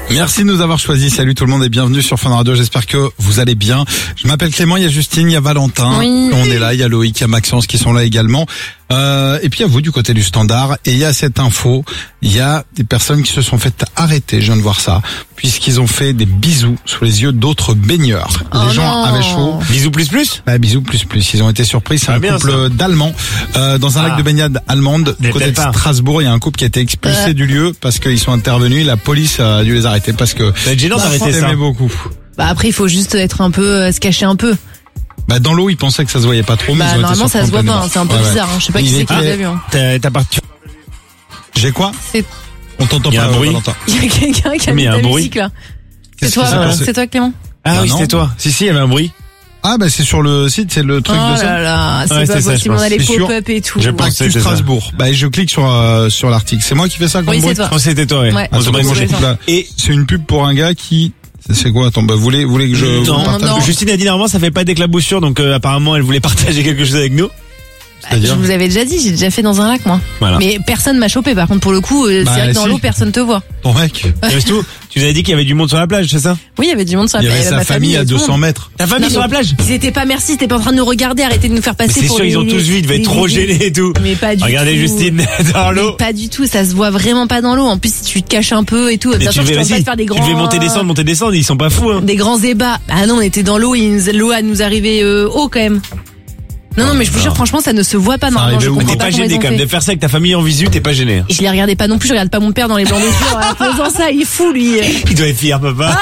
Merci de nous avoir choisis. Salut tout le monde et bienvenue sur Fun Radio. J'espère que vous allez bien. Je m'appelle Clément, il y a Justine, il y a Valentin. Oui. On est là, il y a Loïc, il y a Maxence qui sont là également. Et puis il y a vous du côté du standard. Et il y a cette info, il y a des personnes qui se sont fait arrêter, je viens de voir ça, puisqu'ils ont fait des bisous sous les yeux d'autres baigneurs. Les gens avaient chaud. Bisous plus? Bah, bisous plus. Ils ont été surpris. C'est un couple d'Allemands dans un lac de baignade allemande du côté de Strasbourg. Il y a un couple qui a été expulsé du lieu parce qu'ils sont intervenus. La police a dû les arrêter parce que ça va être gênant d'arrêter ça. Beaucoup. Bah après il faut juste être un peu se cacher un peu. Bah dans l'eau ils pensaient que ça se voyait pas trop. Mais bah normalement ça se voit pas. C'est un peu bizarre. Hein. Je sais pas qui c'est qui l'a vu. Hein. T'as parti. J'ai quoi? On t'entend pas. Valentin. Il y a quelqu'un qui a mis de la musique là. C'est toi Clément? Ah oui, c'était toi. Si, il y avait un bruit. Ah bah c'est sur le site, c'est le truc de ça. Oh là là, c'est pas possible, on a les pop-up et tout. Je pense que c'est Strasbourg. Bah et je clique sur l'article. C'est moi qui fais ça comme bruit. Oui, c'est toi. C'était toi, ouais. Et c'est une pub pour un gars qui c'est quoi? Attends, bah vous voulez que je non. Justine a dit normalement ça fait pas d'éclaboussure, donc apparemment elle voulait partager quelque chose avec nous. Je vous avais déjà dit, j'ai déjà fait dans un lac moi. Voilà. Mais personne m'a chopé. Par contre pour le coup, c'est vrai que dans l'eau personne te voit. Ton mec. Tu nous avais dit qu'il y avait du monde sur la plage, c'est ça? Oui, il y avait du monde sur la plage. Il y avait sa famille à 200 mètres. Ta famille sur la plage? Ils étaient pas ils étaient pas en train de nous regarder, arrêtez de nous faire passer pour sûr, ils ont tous vu, ils devaient être trop gênés et tout. Mais pas du tout. Regardez Justine dans l'eau. Pas du tout, ça se voit vraiment pas dans l'eau. En plus, si tu te caches un peu et tout, bien sûr, je peux pas faire des grands. Tu devais monter descendre, ils sont pas fous hein. Des grands ébats. Ah non, on était dans l'eau, l'eau a nous arrivé haut quand même. Non, mais je vous jure, franchement, ça ne se voit pas normalement. Je comprends t'es pas gêné quand même de faire ça avec ta famille en visu, t'es pas gêné. Et je les regardais pas non plus, je regarde pas mon père dans les blancs des yeux en faisant ça, il est fou lui. Il doit être fier, papa.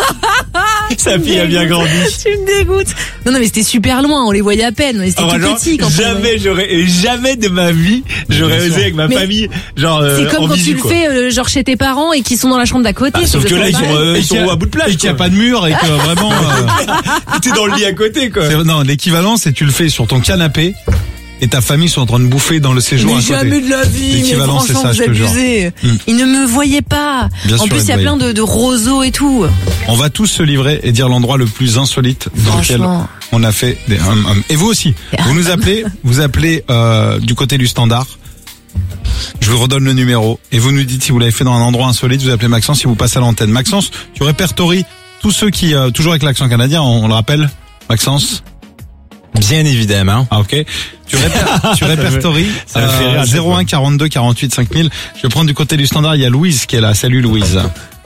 Sa fille a bien grandi. Tu me dégoûtes. Non, mais c'était super loin, on les voyait à peine, c'était tout petit quand jamais de ma vie, j'aurais osé avec ma famille, genre c'est comme quand tu le fais genre chez tes parents et qu'ils sont dans la chambre d'à côté. Sauf que là ils sont à bout de plage, et qu'il y a pas de mur et que vraiment t'es dans le lit à côté quoi. Non, l'équivalent c'est tu le fais sur ton canapé et ta famille sont en train de bouffer dans le séjour à côté. Jamais de la vie. L'équivalent c'est ça, je te jure. Ils ne me voyaient pas. En plus il y a plein de roseaux et tout. On va tous se livrer et dire l'endroit le plus insolite dans lequel on a fait des et vous aussi. Vous appelez du côté du standard. Je vous redonne le numéro et vous nous dites si vous l'avez fait dans un endroit insolite. Vous appelez Maxence si vous passez à l'antenne. Maxence, tu répertories tous ceux qui toujours avec l'accent canadien, on le rappelle. Maxence. Bien évidemment. Ah ok. Tu répertories 01 42 48 5000. Je vais prendre du côté du standard, il y a Louise qui est là. Salut Louise.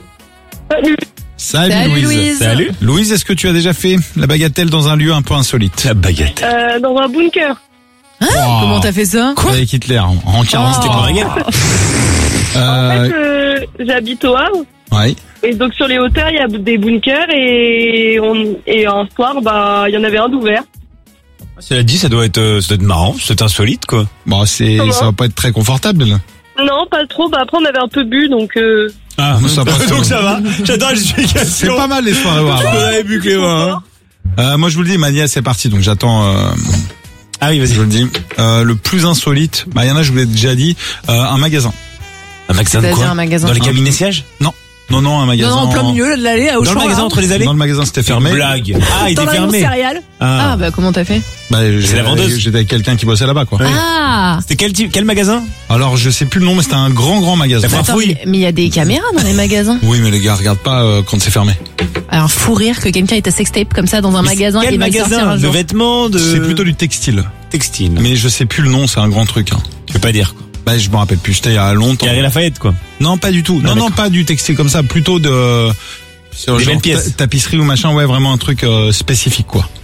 Salut Louise. Salut. Louise, est-ce que tu as déjà fait la bagatelle dans un lieu un peu insolite? La bagatelle. Dans un bunker. Comment t'as fait ça? Quoi? Avec Hitler en 40 c'était pas régal. En fait, j'habite au Havre. Ouais. Et donc sur les hauteurs, il y a des bunkers et un soir, bah il y en avait un d'ouvert. Cela dit, ça doit être marrant, c'est insolite quoi. Bon, ça va pas être très confortable. Non, pas trop. Bah après on avait un peu bu donc. Ah, ça passe donc ça va. J'adore l'explication. C'est pas mal les soirées. On avait bu Clément. Moi je vous le dis, Mania, c'est parti. Donc j'attends. Ah oui, vas-y. Je vous le dis. Le plus insolite, bah il y en a, je vous l'ai déjà dit, un magasin. Un magasin de quoi? Un magasin. Dans les cabinets sièges? Non, un magasin. Non, en plein milieu de l'allée, à Auchan. Dans le magasin entre les allées? Dans le magasin, c'était fermé. Blague. Ah, il était fermé. Céréales. Ah, bah comment t'as fait? Bah, c'est la vendeuse. J'étais avec quelqu'un qui bossait là-bas, quoi. Ah. C'était quel magasin? Alors, je sais plus le nom, mais c'était un grand magasin. Attends, mais il y a des caméras dans les magasins. Oui, mais les gars, regardent pas quand c'est fermé. Alors, fou rire que quelqu'un ait ta sextape comme ça dans un magasin. Quel magasin? De vêtements, C'est plutôt du textile. Mais je sais plus le nom, c'est un grand truc. Tu peux pas dire quoi. Bah, je me rappelle plus, c'était il y a longtemps. Galeries Lafayette quoi. Non, pas du tout. Non, pas du textile comme ça, plutôt de des belles pièces. Tapisserie ou machin, ouais, vraiment un truc spécifique quoi.